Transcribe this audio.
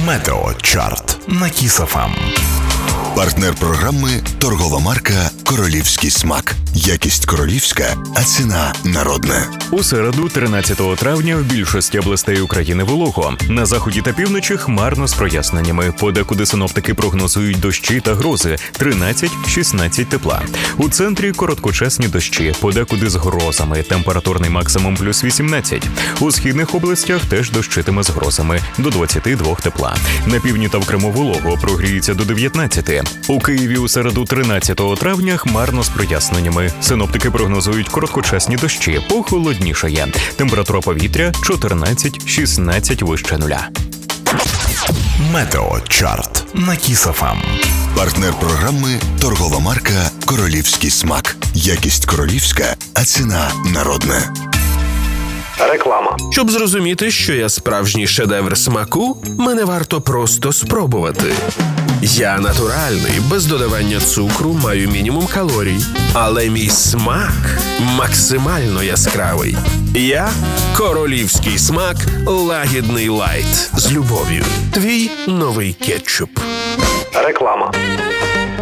Метеочарт на Кіс ФМ. Партнер програми – торгова марка «Королівський смак». Якість королівська, а ціна народна. У середу, 13 травня, в більшості областей України волого. На заході та півночі хмарно з проясненнями. Подекуди синоптики прогнозують дощі та грози – 13-16 тепла. У центрі короткочасні дощі, подекуди з грозами, температурний максимум плюс 18. У східних областях теж дощитиме з грозами – до 22 тепла. На півдні та в Криму волого, прогріється до 19. У Києві у середу, 13 травня, хмарно з проясненнями. Синоптики прогнозують короткочасні дощі, похолоднішає. Температура повітря 14-16 вище нуля. Метеочарт на Кіс ФМ. Партнер програми – торгова марка «Королівський смак». Якість королівська, а ціна народна. Реклама. Щоб зрозуміти, що я справжній шедевр смаку, мене варто просто спробувати. Я натуральний, без додавання цукру, маю мінімум калорій. Але мій смак максимально яскравий. Я – королівський смак лагідний лайт. З любов'ю. Твій новий кетчуп. Реклама.